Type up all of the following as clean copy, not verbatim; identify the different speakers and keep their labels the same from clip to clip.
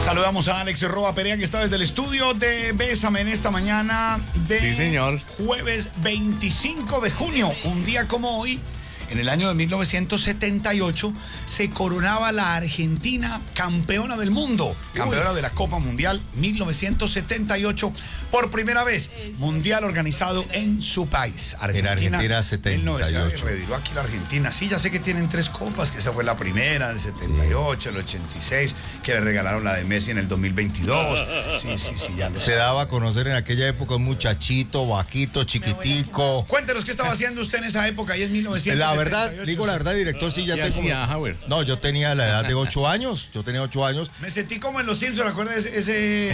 Speaker 1: Saludamos a Alex Roa Perea, que está desde el estudio de Bésame en esta mañana de
Speaker 2: sí, señor.
Speaker 1: Jueves 25 de junio. Un día como hoy, en el año de 1978, se coronaba la Argentina campeona del mundo, campeona de la Copa Mundial 1978, por primera vez, mundial organizado en su país.
Speaker 3: Argentina 78.
Speaker 1: Reviró aquí la Argentina. Sí, ya sé que tienen 3 copas, que esa fue la primera, el 78, el 86, que le regalaron la de Messi en el 2022. Sí, ya lo
Speaker 3: se daba a conocer en aquella época un muchachito, bajito, chiquitico.
Speaker 1: Cuéntenos qué estaba haciendo usted en esa época, ahí en 1978.
Speaker 3: La verdad, digo la verdad, director, sí, ya tengo. No, yo tenía la edad de 8 años. Yo tenía 8 años.
Speaker 1: Me sentí como en Los Simpsons, ¿recuerdas el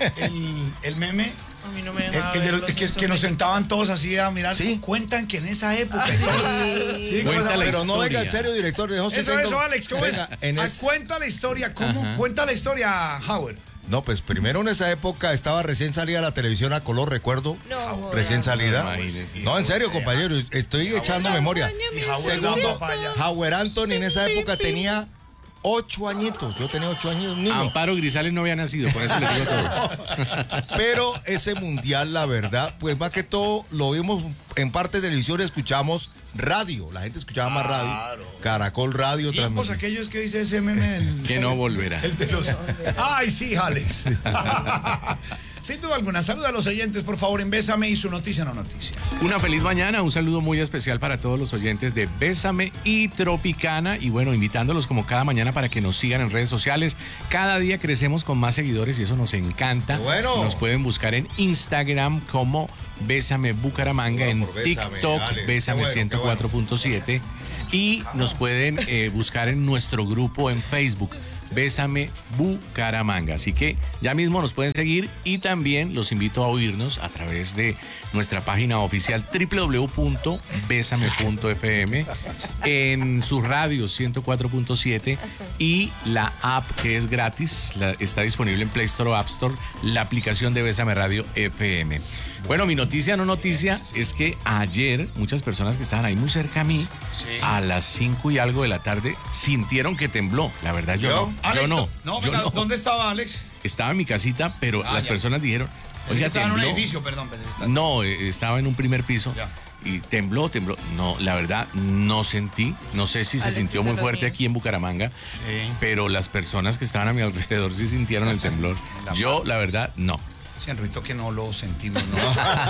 Speaker 1: meme?
Speaker 4: A mí no me dejaba
Speaker 1: que nos sentaban todos así a mirar.
Speaker 3: ¿Sí?
Speaker 1: Cuentan que en esa época.
Speaker 4: Sí.
Speaker 3: Pero no venga en serio, director.
Speaker 1: Eso, Alex, ¿cómo es? Cuenta la historia, ¿cómo? Ajá. Cuenta la historia, Howard.
Speaker 3: No, pues primero en esa época estaba recién salida la televisión a color, recuerdo.
Speaker 4: No,
Speaker 3: recién salida. No, en serio, compañero, estoy echando memoria. Segundo, Howard Anthony en esa época tenía 8 añitos. Yo tenía 8 años, niño.
Speaker 2: Amparo Grisales no había nacido, por eso le digo todo.
Speaker 3: Pero ese mundial, la verdad, pues más que todo lo vimos en parte de televisión, escuchamos radio. La gente escuchaba más radio. Caracol Radio.
Speaker 1: Tiempos aquellos que dice ese meme.
Speaker 2: Que no volverá.
Speaker 1: El de los... Ay, sí, Alex. Sin duda alguna, saluda a los oyentes, por favor, en Bésame y su noticia no noticia.
Speaker 2: Una feliz mañana, un saludo muy especial para todos los oyentes de Bésame y Tropicana. Y bueno, invitándolos como cada mañana para que nos sigan en redes sociales. Cada día crecemos con más seguidores y eso nos encanta.
Speaker 3: Bueno.
Speaker 2: Nos pueden buscar en Instagram como Bésame Bucaramanga, en TikTok Bésame 104.7 y nos pueden buscar en nuestro grupo en Facebook Bésame Bucaramanga. Así que ya mismo nos pueden seguir y también los invito a oírnos a través de nuestra página oficial www.besame.fm, en sus radios 104.7 y la app que es gratis, está disponible en Play Store o App Store, la aplicación de Bésame Radio FM. Bueno, mi noticia no noticia es que ayer muchas personas que estaban ahí muy cerca a mí, a las 5 y algo de la tarde, sintieron que tembló. La verdad, yo no.
Speaker 1: ¿Dónde estaba Alex?
Speaker 2: Estaba en mi casita, pero las personas dijeron, oiga,
Speaker 1: estaba
Speaker 2: tembló.
Speaker 1: en un edificio, perdón.
Speaker 2: No, estaba en un primer piso. Ya. Y tembló. No, la verdad, no sentí. No sé si se sintió muy fuerte aquí en Bucaramanga, pero las personas que estaban a mi alrededor sí sintieron el temblor. Yo, la verdad, no.
Speaker 1: Sí, Enrique, que no lo sentimos, ¿no?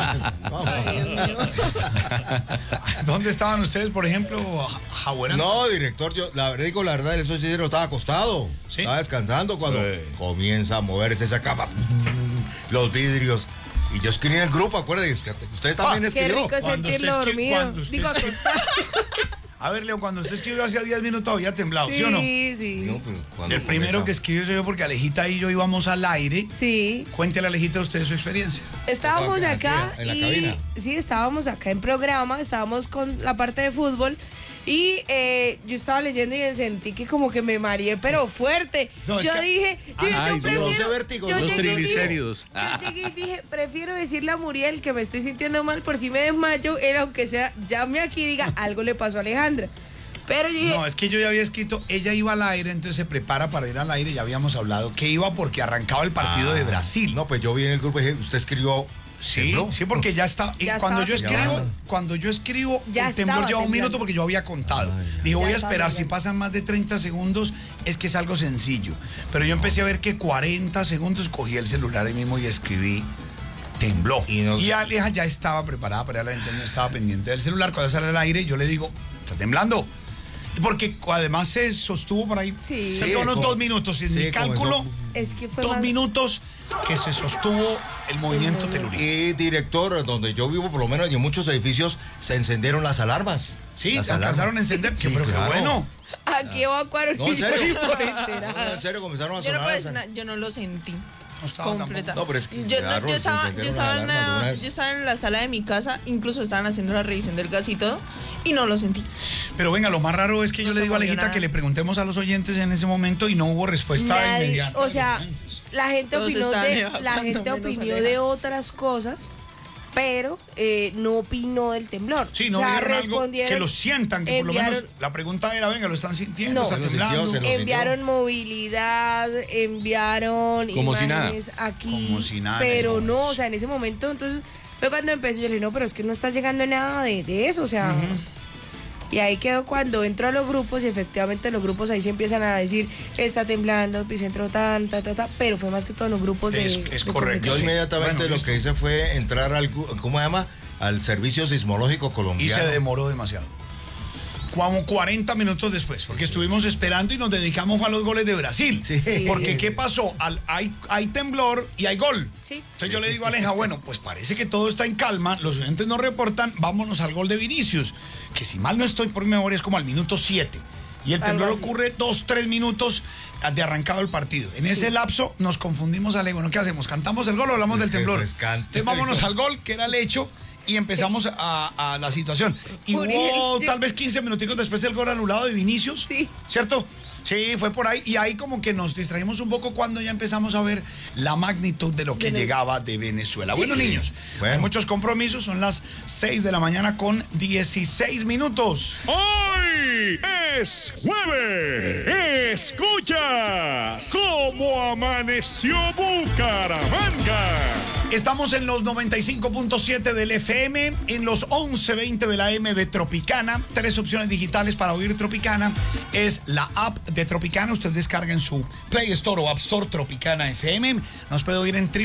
Speaker 1: ¿Dónde estaban ustedes, por ejemplo, Howard?
Speaker 3: No, director, yo la verdad, el socio estaba acostado. ¿Sí? Estaba descansando cuando comienza a moverse esa cama, los vidrios. Y yo escribí en el grupo, acuérdense, ustedes también escribieron.
Speaker 4: Qué rico sentirlo dormido. Digo, acostado.
Speaker 1: A ver, Leo, cuando usted escribió hace 10 minutos había temblado, ¿sí o no?
Speaker 4: Sí.
Speaker 3: No, pero
Speaker 1: el primero que escribió soy yo, porque Alejita y yo íbamos al aire.
Speaker 4: Sí.
Speaker 1: Cuéntele, Alejita, a usted su experiencia.
Speaker 4: Estábamos acá
Speaker 3: en la cabina.
Speaker 4: Sí, estábamos acá en programa, estábamos con la parte de fútbol. Y yo estaba leyendo y sentí que como que me mareé, pero fuerte. No, yo dije, yo prefiero...
Speaker 2: Los triglicéridos.
Speaker 4: Yo llegué y dije, prefiero decirle a Muriel que me estoy sintiendo mal por si me desmayo, él aunque sea, llame aquí y diga, algo le pasó a Alejandra. Pero yo dije...
Speaker 1: No, es que yo ya había escrito, ella iba al aire, entonces se prepara para ir al aire, ya habíamos hablado que iba porque arrancaba el partido de Brasil.
Speaker 3: No, pues yo vi en el grupo y dije, usted escribió...
Speaker 1: Sí, porque ya está. Cuando yo escribo, el temblor lleva un minuto porque yo había contado. Dije, voy a esperar, si pasan más de 30 segundos, es que es algo sencillo. Pero yo empecé a ver que 40 segundos, cogí el celular ahí mismo y escribí, tembló. Y Aleja ya estaba preparada para ir a la gente, no estaba pendiente del celular. Cuando sale al aire, yo le digo, está temblando. Porque además se sostuvo por ahí.
Speaker 4: Sí.
Speaker 1: Se unos 2 minutos. En mi cálculo,
Speaker 4: es que fue
Speaker 1: 2 minutos que se sostuvo el movimiento telúrico.
Speaker 3: Y director, donde yo vivo, por lo menos, y en muchos edificios se encendieron las alarmas.
Speaker 1: Sí, se alcanzaron a encender. Sí, pero claro. Qué bueno.
Speaker 4: Aquí evacuaron.
Speaker 3: No, en serio. En serio, comenzaron a sonar.
Speaker 4: Yo no lo sentí.
Speaker 1: No estaba
Speaker 4: completa.
Speaker 3: No, pero es que
Speaker 4: yo estaba en la sala de mi casa, incluso estaban haciendo la revisión del gas y todo, y no lo sentí.
Speaker 1: Pero venga, lo más raro es que yo le digo a Alejita que le preguntemos a los oyentes en ese momento y no hubo respuesta inmediata.
Speaker 4: O sea, la gente opinó de otras cosas, pero no opinó del temblor.
Speaker 1: Sí, no dijeron algo que lo sientan, que por lo menos la pregunta era, venga, lo están sintiendo,
Speaker 4: no,
Speaker 1: está temblando.
Speaker 4: Enviaron movilidad, enviaron
Speaker 2: como
Speaker 4: imágenes
Speaker 2: si
Speaker 4: aquí,
Speaker 1: como si nada,
Speaker 4: pero no, o sea, en ese momento, entonces, fue cuando empecé, yo le dije, no, pero es que no está llegando nada de eso, o sea... Y ahí quedó cuando entro a los grupos y efectivamente los grupos ahí se empiezan a decir, está temblando, epicentro pero fue más que todo en los grupos
Speaker 1: es correcto.
Speaker 3: Yo inmediatamente lo que hice fue entrar al, ¿cómo se llama? Al Servicio Sismológico Colombiano.
Speaker 1: Y se demoró demasiado. Como 40 minutos después, porque estuvimos esperando y nos dedicamos a los goles de Brasil.
Speaker 3: Sí.
Speaker 1: Porque ¿qué pasó? Hay temblor y hay gol.
Speaker 4: Sí.
Speaker 1: Entonces yo le digo a Aleja, bueno, pues parece que todo está en calma, los oyentes nos reportan, vámonos al gol de Vinicius, que si mal no estoy por mi memoria es como al minuto 7. Y el temblor ocurre 2-3 minutos de arrancado el partido. En ese lapso nos confundimos, Ale, bueno, ¿qué hacemos? ¿Cantamos el gol o hablamos del temblor? Entonces vámonos al gol, que era el hecho. Y empezamos a la situación. Y hubo tal vez 15 minuticos después del gol anulado de Vinicius.
Speaker 4: Sí.
Speaker 1: ¿Cierto? Sí, fue por ahí. Y ahí como que nos distraímos un poco cuando ya empezamos a ver la magnitud de lo que llegaba de Venezuela. Bueno, niños, hay muchos compromisos. Son las 6 de la mañana con 16 minutos.
Speaker 5: ¡Hoy es jueves! ¡Escuchas cómo amaneció Bucaramanga!
Speaker 1: Estamos en los 95.7 del FM, en los 11:20 de la AM de Tropicana. 3 opciones digitales para oír Tropicana. Es la app de Tropicana. Usted descarga en su Play Store o App Store Tropicana FM. Nos puede oír en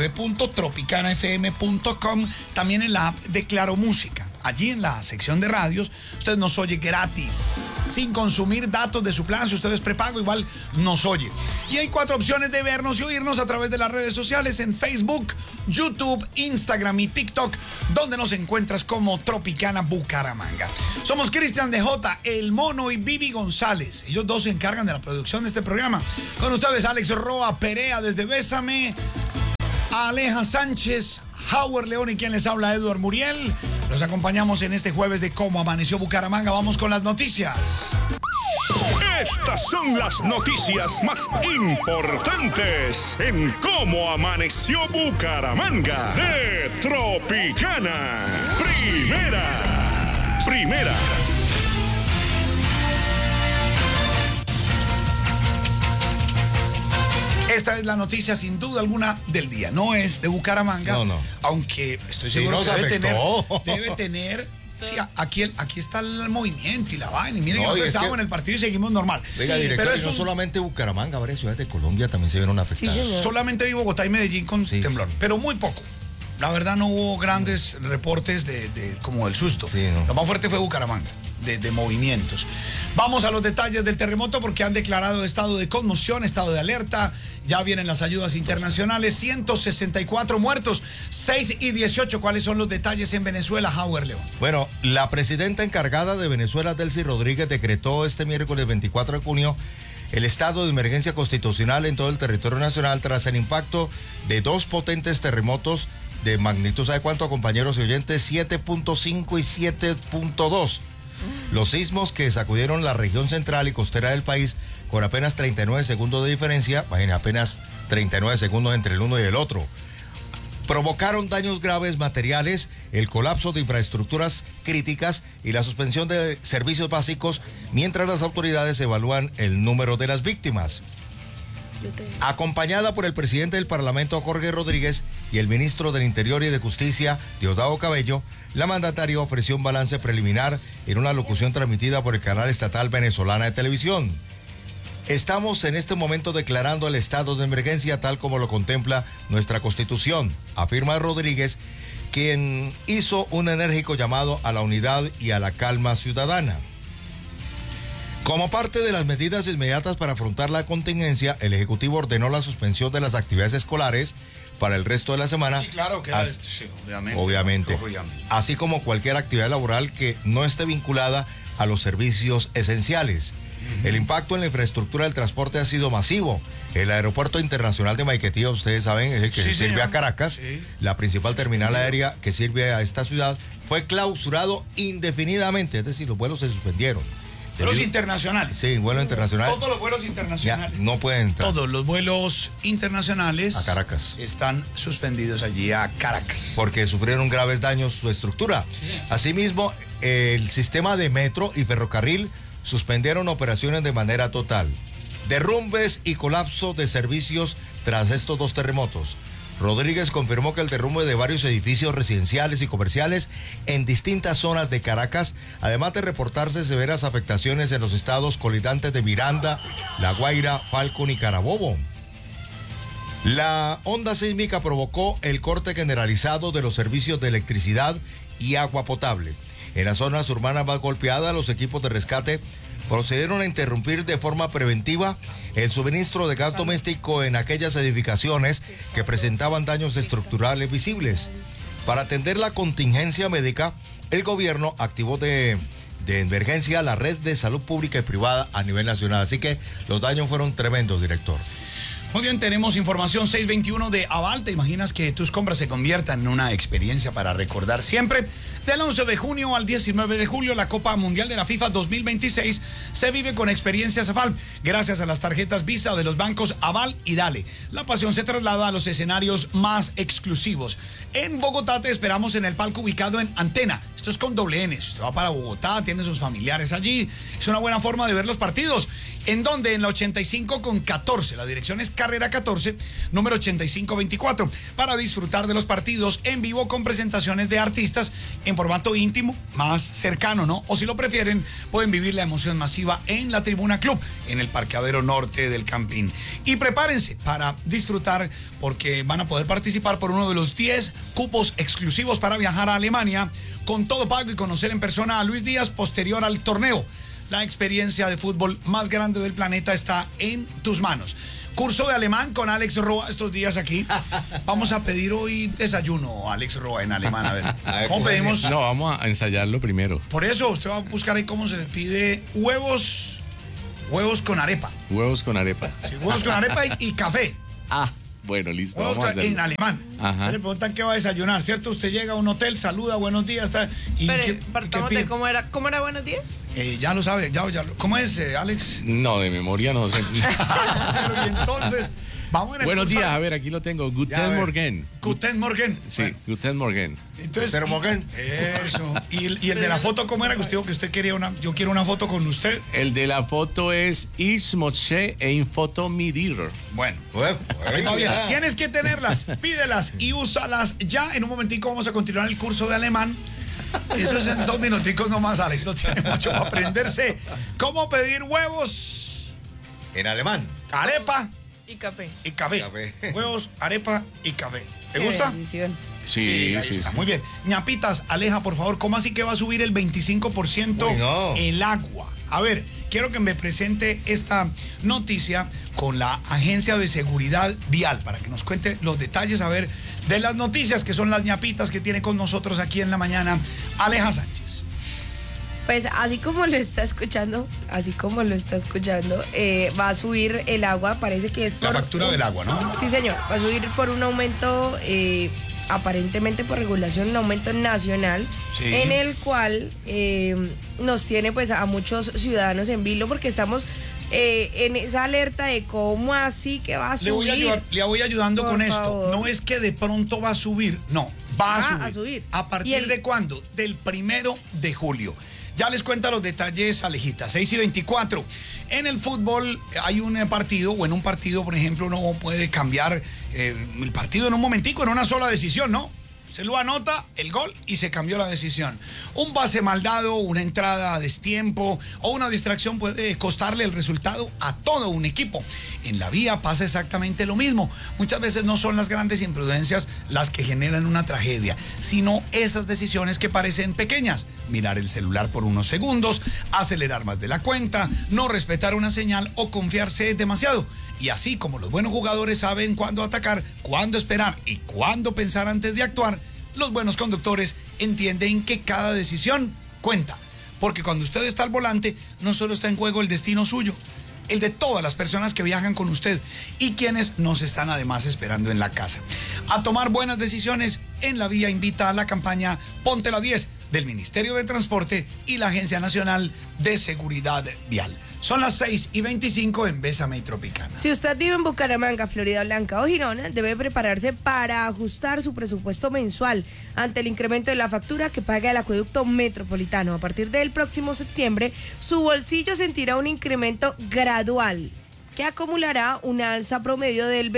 Speaker 1: www.tropicanafm.com. También en la app de Claro Música. Allí en la sección de radios, usted nos oye gratis, sin consumir datos de su plan. Si usted es prepago, igual nos oye. Y hay 4 opciones de vernos y oírnos a través de las redes sociales en Facebook, YouTube, Instagram y TikTok, donde nos encuentras como Tropicana Bucaramanga. Somos Cristian DJ, El Mono y Vivi González. Ellos dos se encargan de la producción de este programa. Con ustedes Alex Roa Perea desde Bésame, Aleja Sánchez, Howard León y quien les habla, Edward Muriel. Los acompañamos en este jueves de Cómo Amaneció Bucaramanga. Vamos con las noticias.
Speaker 5: Estas son las noticias más importantes en Cómo Amaneció Bucaramanga de Tropicana. Primera.
Speaker 1: Esta es la noticia sin duda alguna del día. No es de Bucaramanga,
Speaker 3: no.
Speaker 1: Aunque estoy seguro que debe tener. Sí, aquí está el movimiento y la vaina. Y miren que nosotros estábamos en el partido y seguimos normal.
Speaker 3: Oiga, director, pero no solamente Bucaramanga, varias ciudades de Colombia también se vieron afectadas.
Speaker 1: Sí, solamente vi Bogotá y Medellín con temblor, pero muy poco. La verdad no hubo grandes reportes como del susto.
Speaker 3: Sí, no.
Speaker 1: Lo más fuerte fue Bucaramanga, de movimientos. Vamos a los detalles del terremoto porque han declarado estado de conmoción, estado de alerta. Ya vienen las ayudas internacionales. 164 muertos, 6 y 18. ¿Cuáles son los detalles en Venezuela, Howard León?
Speaker 3: Bueno, la presidenta encargada de Venezuela, Delcy Rodríguez, decretó este miércoles 24 de junio el estado de emergencia constitucional en todo el territorio nacional tras el impacto de 2 potentes terremotos de magnitud, ¿sabe cuánto, compañeros y oyentes? 7.5 y 7.2. Los sismos que sacudieron la región central y costera del país con apenas 39 segundos de diferencia, imagínense, apenas 39 segundos entre el uno y el otro, provocaron daños graves materiales, el colapso de infraestructuras críticas y la suspensión de servicios básicos, mientras las autoridades evalúan el número de las víctimas. Acompañada por el presidente del Parlamento, Jorge Rodríguez, y el ministro del Interior y de Justicia, Diosdado Cabello, la mandataria ofreció un balance preliminar en una locución transmitida por el canal estatal venezolana de televisión. Estamos en este momento declarando el estado de emergencia tal como lo contempla nuestra Constitución, afirma Rodríguez, quien hizo un enérgico llamado a la unidad y a la calma ciudadana. Como parte de las medidas inmediatas para afrontar la contingencia, el Ejecutivo ordenó la suspensión de las actividades escolares para el resto de la semana.
Speaker 1: Sí, claro que
Speaker 3: obviamente. Así como cualquier actividad laboral que no esté vinculada a los servicios esenciales. El impacto en la infraestructura del transporte ha sido masivo. El aeropuerto internacional de Maiquetía, ustedes saben, es el que sirve a Caracas. Sí. La principal terminal aérea que sirve a esta ciudad fue clausurado indefinidamente, es decir, los vuelos se suspendieron.
Speaker 1: Vuelos internacionales.
Speaker 3: Sí, vuelo internacional.
Speaker 1: Todos los vuelos internacionales.
Speaker 3: Ya, no pueden entrar.
Speaker 1: Todos los vuelos internacionales
Speaker 3: a Caracas
Speaker 1: están suspendidos allí a Caracas.
Speaker 3: Porque sufrieron graves daños su estructura. Sí. Asimismo, el sistema de metro y ferrocarril suspendieron operaciones de manera total. Derrumbes y colapso de servicios tras estos dos terremotos. Rodríguez confirmó que el derrumbe de varios edificios residenciales y comerciales en distintas zonas de Caracas, además de reportarse severas afectaciones en los estados colindantes de Miranda, La Guaira, Falcón y Carabobo. La onda sísmica provocó el corte generalizado de los servicios de electricidad y agua potable. En las zonas urbanas más golpeadas, los equipos de rescate procedieron a interrumpir de forma preventiva el suministro de gas doméstico en aquellas edificaciones que presentaban daños estructurales visibles. Para atender la contingencia médica, el gobierno activó de emergencia la red de salud pública y privada a nivel nacional. Así que los daños fueron tremendos, director.
Speaker 1: Muy bien, tenemos información 621 de Aval. ¿Te imaginas que tus compras se conviertan en una experiencia para recordar siempre? Del 11 de junio al 19 de julio, la Copa Mundial de la FIFA 2026 se vive con experiencias Aval, gracias a las tarjetas Visa de los bancos Aval y Dale. La pasión se traslada a los escenarios más exclusivos. En Bogotá te esperamos en el palco ubicado en Antena. Esto es con doble N. Si usted va para Bogotá, tiene sus familiares allí, es una buena forma de ver los partidos. ¿En dónde? En la 85 con 14. La dirección es Carrera 14, número 8524, para disfrutar de los partidos en vivo con presentaciones de artistas en formato íntimo, más cercano, ¿no? O si lo prefieren, pueden vivir la emoción masiva en la Tribuna Club, en el parqueadero norte del Campín. Y prepárense para disfrutar, porque van a poder participar por uno de los 10 cupos exclusivos para viajar a Alemania, con todo pago y conocer en persona a Luis Díaz posterior al torneo. La experiencia de fútbol más grande del planeta está en tus manos. Curso de alemán con Alex Roa estos días aquí. Vamos a pedir hoy desayuno, Alex Roa, en alemán. A ver, ¿cómo pedimos?
Speaker 2: No, vamos a ensayarlo primero.
Speaker 1: Por eso, usted va a buscar ahí cómo se pide huevos con arepa.
Speaker 2: Huevos con arepa.
Speaker 1: Sí, huevos con arepa y café.
Speaker 2: Ah. Bueno, listo.
Speaker 1: Vamos a en alemán. Ajá. Se le preguntan qué va a desayunar, ¿cierto? Usted llega a un hotel, saluda, buenos días. Está, y
Speaker 4: pero, ¿cómo era buenos días?
Speaker 1: Ya lo sabe, ya ¿cómo es, Alex?
Speaker 2: No, de memoria no sé.
Speaker 1: Pero, y entonces, vamos en el
Speaker 2: buenos días, a ver, aquí lo tengo. Guten Morgen.
Speaker 1: Guten Morgen.
Speaker 2: Sí, bueno. Guten Morgen.
Speaker 1: Entonces,
Speaker 3: Guten Morgen.
Speaker 1: Eso. ¿Y el de la foto cómo era? Que usted quería yo quiero una foto con usted.
Speaker 2: El de la foto es Ismoche en foto midir.
Speaker 1: Bueno, bien. Tienes que tenerlas, pídelas y úsalas ya. En un momentico vamos a continuar el curso de alemán. Eso es en 2 minuticos nomás, Alex. No tiene mucho para aprenderse. ¿Cómo pedir huevos?
Speaker 3: En alemán.
Speaker 1: Arepa.
Speaker 4: Y café.
Speaker 1: Y café. Huevos, arepa y café. ¿Te gusta?
Speaker 4: Bendición.
Speaker 1: Sí, ahí está. Muy bien. Ñapitas, Aleja, por favor, ¿cómo así que va a subir el 25% el agua? A ver, quiero que me presente esta noticia con la Agencia de Seguridad Vial para que nos cuente los detalles, a ver, de las noticias que son las ñapitas que tiene con nosotros aquí en la mañana Aleja Sánchez.
Speaker 4: Pues así como lo está escuchando, va a subir el agua, parece que es
Speaker 1: por... La factura del agua, ¿no?
Speaker 4: Sí, señor, va a subir por un aumento, aparentemente por regulación, un aumento nacional, sí, en el cual nos tiene pues a muchos ciudadanos en vilo porque estamos... en esa alerta de cómo así que va a subir.
Speaker 1: Le voy ayudando por con favor. Esto. No es que de pronto va a subir, no, va a subir. ¿A partir de cuándo? Del 1 de julio. Ya les cuenta los detalles, Alejita. 6:24. En el fútbol hay un partido, o en un partido, por ejemplo, uno puede cambiar el partido en un momentico, en una sola decisión, ¿no? Se lo anota el gol y se cambió la decisión. Un pase mal dado, una entrada a destiempo o una distracción puede costarle el resultado a todo un equipo. En la vía pasa exactamente lo mismo. Muchas veces no son las grandes imprudencias las que generan una tragedia, sino esas decisiones que parecen pequeñas. Mirar el celular por unos segundos, acelerar más de la cuenta, no respetar una señal o confiarse demasiado. Y así como los buenos jugadores saben cuándo atacar, cuándo esperar y cuándo pensar antes de actuar, los buenos conductores entienden que cada decisión cuenta. Porque cuando usted está al volante, no solo está en juego el destino suyo, el de todas las personas que viajan con usted y quienes nos están además esperando en la casa. A tomar buenas decisiones, en la vía invita a la campaña Ponte la 10 del Ministerio de Transporte y la Agencia Nacional de Seguridad Vial. Son las 6:25 en Bésame y Tropicana.
Speaker 4: Si usted vive en Bucaramanga, Florida Blanca o Girona, debe prepararse para ajustar su presupuesto mensual ante el incremento de la factura que paga el acueducto metropolitano. A partir del próximo septiembre, su bolsillo sentirá un incremento gradual que acumulará una alza promedio del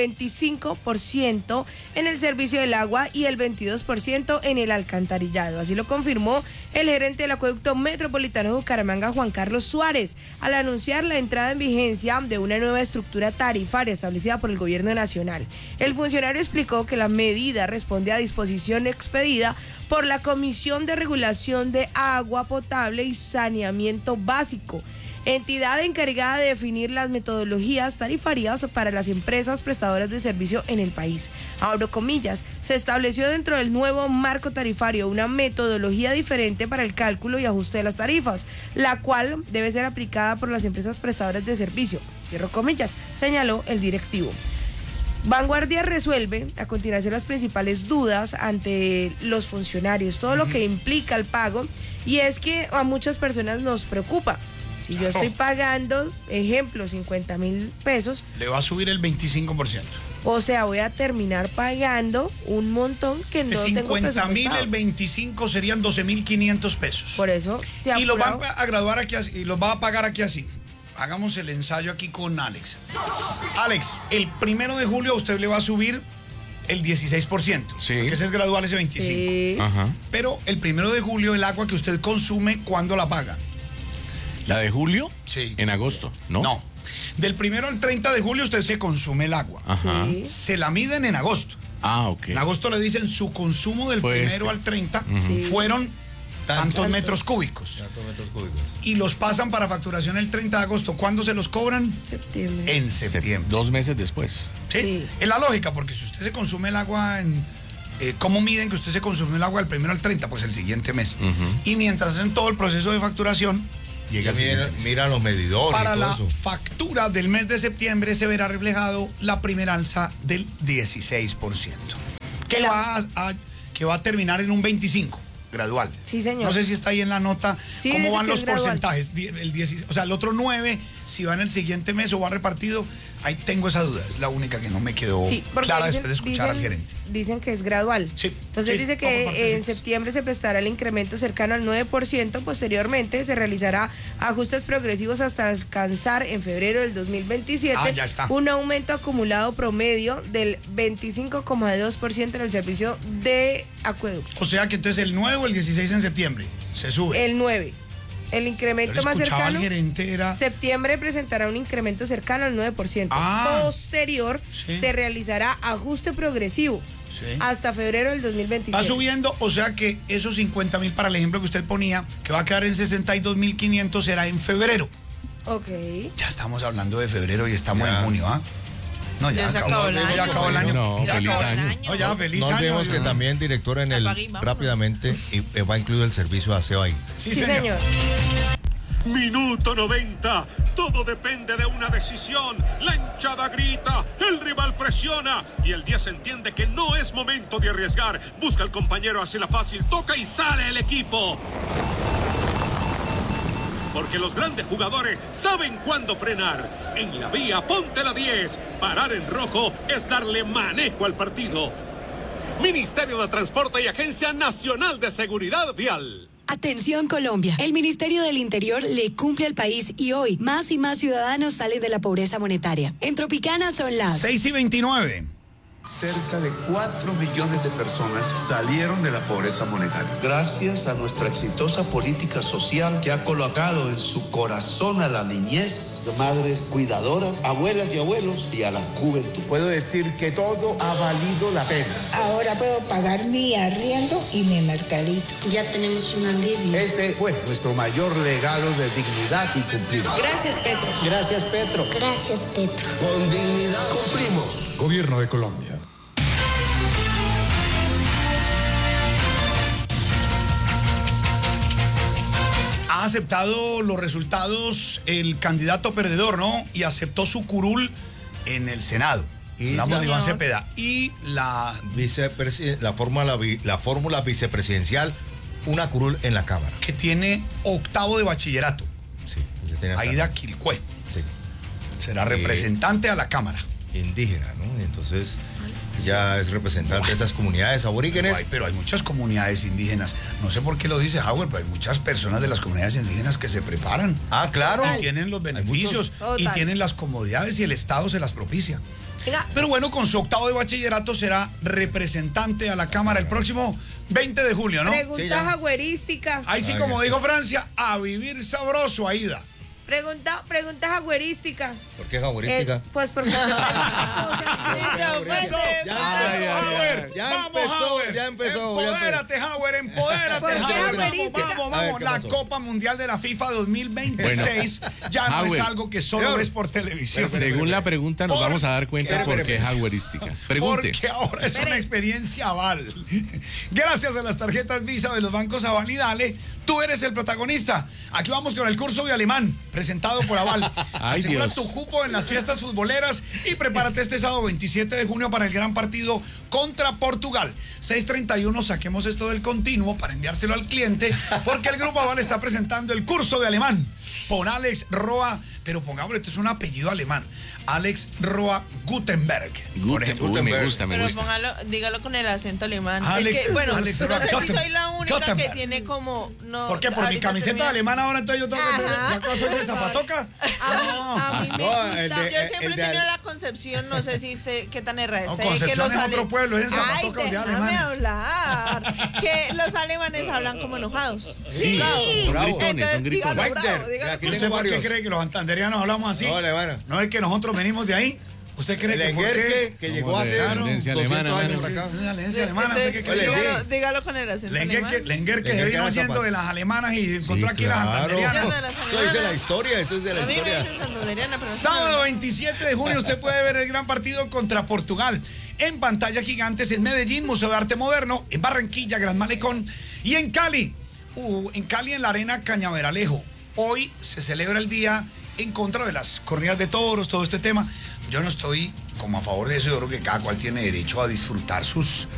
Speaker 4: 25% en el servicio del agua y el 22% en el alcantarillado. Así lo confirmó el gerente del acueducto metropolitano de Bucaramanga, Juan Carlos Suárez, al anunciar la entrada en vigencia de una nueva estructura tarifaria establecida por el gobierno nacional. El funcionario explicó que la medida responde a disposición expedida por la Comisión de Regulación de Agua Potable y Saneamiento Básico, entidad encargada de definir las metodologías tarifarias para las empresas prestadoras de servicio en el país. Abro comillas, se estableció dentro del nuevo marco tarifario una metodología diferente para el cálculo y ajuste de las tarifas, la cual debe ser aplicada por las empresas prestadoras de servicio. Cierro comillas, señaló el directivo. Vanguardia resuelve a continuación las principales dudas ante los funcionarios, todo lo que implica el pago, y es que a muchas personas nos preocupa. Si yo estoy pagando, ejemplo, 50.000 pesos.
Speaker 1: Le va a subir el 25%.
Speaker 4: O sea, voy a terminar pagando un montón que no tengo presupuestado.
Speaker 1: 50.000, el 25 serían 12.500 pesos.
Speaker 4: Por eso se ha
Speaker 1: y los van a graduar aquí así, y los va a pagar aquí así. Hagamos el ensayo aquí con Alex. Alex, el 1 de julio a usted le va a subir el 16%.
Speaker 2: Sí.
Speaker 1: Porque ese es gradual, ese 25%.
Speaker 4: Sí.
Speaker 2: Ajá.
Speaker 1: Pero el 1 de julio el agua que usted consume, ¿cuándo la paga?
Speaker 2: ¿La de julio?
Speaker 1: Sí.
Speaker 2: En agosto, ¿no?
Speaker 1: No. Del 1 al 30 de julio usted se consume el agua.
Speaker 2: Ajá.
Speaker 4: Sí.
Speaker 1: Se la miden en agosto.
Speaker 2: Ah, ok.
Speaker 1: En agosto le dicen su consumo del
Speaker 2: Pues,
Speaker 1: 1 al 30
Speaker 4: Sí.
Speaker 1: fueron tantos
Speaker 3: Tantos.
Speaker 1: metros cúbicos.
Speaker 3: ¿Cuántos metros cúbicos?
Speaker 1: Y los pasan para facturación el 30 de agosto. ¿Cuándo se los cobran?
Speaker 4: Septiembre.
Speaker 1: En septiembre.
Speaker 2: 2 meses después.
Speaker 1: ¿Sí?
Speaker 4: Sí.
Speaker 1: Es la lógica, porque si usted se consume el agua ¿cómo miden que usted se consumió el agua del 1 al 30? Pues el siguiente mes. Y mientras hacen todo el proceso de facturación, llega el siguiente mes.
Speaker 3: Mira los medidores
Speaker 1: Para
Speaker 3: y todo
Speaker 1: la
Speaker 3: eso.
Speaker 1: factura del mes de septiembre se verá reflejado la primera alza del 16%, que va a terminar en un 25%. Gradual.
Speaker 4: Sí, señor.
Speaker 1: No sé si está ahí en la nota
Speaker 4: Sí,
Speaker 1: cómo
Speaker 4: dice
Speaker 1: van
Speaker 4: que
Speaker 1: los
Speaker 4: es gradual.
Speaker 1: porcentajes. O sea, el otro 9, si va en el siguiente mes o va repartido, ahí tengo esa duda. Es la única que no me quedó
Speaker 4: Sí, porque
Speaker 1: clara
Speaker 4: dicen,
Speaker 1: después de escuchar al gerente.
Speaker 4: Dicen que es gradual.
Speaker 1: Sí,
Speaker 4: Entonces
Speaker 1: sí,
Speaker 4: dice
Speaker 1: vamos por
Speaker 4: que en
Speaker 1: partecitas.
Speaker 4: septiembre se prestará el incremento cercano al 9%. Posteriormente se realizará ajustes progresivos hasta alcanzar en febrero del 2027
Speaker 1: ya está.
Speaker 4: un aumento acumulado promedio del 25,2% en el servicio de acueducto.
Speaker 1: O sea que entonces el 9 o el 16 en septiembre se sube.
Speaker 4: El 9. El incremento
Speaker 1: Yo le
Speaker 4: más
Speaker 1: escuchaba al
Speaker 4: cercano.
Speaker 1: gerente era...
Speaker 4: Septiembre presentará un incremento cercano al 9%.
Speaker 1: Ah.
Speaker 4: Posterior
Speaker 1: Sí.
Speaker 4: se realizará ajuste progresivo
Speaker 1: Sí.
Speaker 4: hasta febrero del 2027.
Speaker 1: Va subiendo, o sea que esos 50.000 para el ejemplo que usted ponía, que va a quedar en 62.500, será en febrero.
Speaker 4: Ok.
Speaker 1: Ya estamos hablando de febrero y estamos
Speaker 3: Ya.
Speaker 1: en junio, ¿ah? No,
Speaker 6: Ya se acabó el año.
Speaker 1: Ya acabó el año.
Speaker 2: No,
Speaker 1: Ya
Speaker 2: feliz
Speaker 1: acabó-
Speaker 2: año.
Speaker 1: No, ya, feliz
Speaker 3: No
Speaker 1: año.
Speaker 3: olvidemos que también, director, en el
Speaker 6: Apague y vámonos.
Speaker 3: rápidamente va incluido el servicio de aseo ahí.
Speaker 1: Sí,
Speaker 4: Sí, señor.
Speaker 5: Minuto 90. Todo depende de una decisión. La hinchada grita, el rival presiona y el 10 entiende que no es momento de arriesgar. Busca al compañero, hace la fácil, toca y sale el equipo. Porque los grandes jugadores saben cuándo frenar. En la vía, ponte la 10. Parar en rojo es darle manejo al partido. Ministerio de Transporte y Agencia Nacional de Seguridad Vial.
Speaker 7: Atención Colombia, el Ministerio del Interior le cumple al país y hoy más y más ciudadanos salen de la pobreza monetaria. En Tropicana son las
Speaker 1: 6:29.
Speaker 8: Cerca de 4 millones de personas salieron de la pobreza monetaria. Gracias a nuestra exitosa política social que ha colocado en su corazón a la niñez, madres cuidadoras, abuelas y abuelos y a la juventud. Puedo decir que todo ha valido la pena.
Speaker 9: Ahora puedo pagar mi arriendo y mi mercadito.
Speaker 10: Ya tenemos un alivio.
Speaker 8: Ese fue nuestro mayor legado de dignidad y cumplimos.
Speaker 4: Gracias, Petro.
Speaker 8: Gracias, Petro.
Speaker 10: Gracias, Petro.
Speaker 8: Con dignidad cumplimos.
Speaker 11: Gobierno de Colombia.
Speaker 1: Ha aceptado los resultados el candidato perdedor, ¿no? Y aceptó su curul en el Senado.
Speaker 3: Y
Speaker 1: Hablamos de
Speaker 3: la-
Speaker 1: Iván Cepeda. Y la...
Speaker 3: La fórmula vicepresidencial una curul en la Cámara.
Speaker 1: Que tiene 8º de bachillerato.
Speaker 3: Sí, ella tiene
Speaker 1: Aida Quilcué.
Speaker 3: Sí.
Speaker 1: Será representante a la Cámara.
Speaker 3: Indígena, ¿no? Y entonces ya es representante de esas comunidades aborígenes.
Speaker 1: Pero hay muchas comunidades indígenas. No sé por qué lo dice Howard, pero hay muchas personas de las comunidades indígenas que se preparan.
Speaker 3: Ah, claro.
Speaker 1: Y tienen los beneficios y tienen las comodidades y el Estado se las propicia. Pero bueno, con su 8º de bachillerato será representante a la Cámara el próximo 20 de julio, ¿no?
Speaker 4: Pregunta jaguerística.
Speaker 1: Ahí sí, como dijo Francia, a vivir sabroso, Aida.
Speaker 4: Pregunta jaguerística.
Speaker 3: ¿Por qué jaguerística?
Speaker 4: Pues porque...
Speaker 3: Ya empezó.
Speaker 1: Empodérate, Howard, empodérate. Vamos. La Copa Mundial de la FIFA 2026 ya no es algo que solo ves por televisión.
Speaker 2: Según la pregunta nos vamos a dar cuenta por qué es jaguerística. Pregunte.
Speaker 1: Porque ahora es una experiencia Aval. Gracias a las tarjetas Visa de los bancos Aval y Dale, tú eres el protagonista. Aquí vamos con el curso de alemán, presentado por Aval. Asegura tu cupo en las fiestas futboleras y prepárate este sábado 27 de junio para el gran partido contra Portugal. 6:31, saquemos esto del continuo para enviárselo al cliente, porque el Grupo Aval está presentando el curso de alemán por Alex Roa, pero pongámosle, esto es un apellido alemán. Alex Roa Gutenberg.
Speaker 2: Por ejemplo, me gusta.
Speaker 6: Pero dígalo con el acento alemán.
Speaker 1: Alex,
Speaker 6: es que, bueno,
Speaker 1: Alex
Speaker 6: no
Speaker 1: Roa
Speaker 6: sé si soy la única que tiene como... No,
Speaker 1: ¿por qué? ¿Por mi camiseta alemana ahora entonces yo tengo que soy de zapatoca?
Speaker 6: A mí me gusta. Yo siempre he tenido la concepción, no sé si qué tan errada está.
Speaker 1: Concepción es otro pueblo, es en zapatoca de alemanes.
Speaker 6: Hablar. Que los alemanes hablan como enojados.
Speaker 2: Sí, son gritones, son gritones.
Speaker 1: ¿Usted por qué cree que los santanderianos hablamos así? No es que nosotros venimos de ahí. ¿Usted cree que
Speaker 3: Lenguerque, que llegó a ser 200 años acá?
Speaker 1: Una herencia alemana.
Speaker 6: Dígalo con el acento alemán.
Speaker 1: Lenguerque se vino yendo de las alemanas y encontró aquí las santanderianas.
Speaker 3: Eso es de la historia, eso es de la historia.
Speaker 6: A mí me dicen santanderiana, pero...
Speaker 1: Sábado 27 de junio usted puede ver el gran partido contra Portugal en pantallas gigantes en Medellín, Museo de Arte Moderno, en Barranquilla, Gran Malecón y en Cali. En la Arena Cañaveralejo. Hoy se celebra el día en contra de las corridas de toros, todo este tema. Yo no estoy como a favor de eso, yo creo que cada cual tiene derecho a disfrutar sus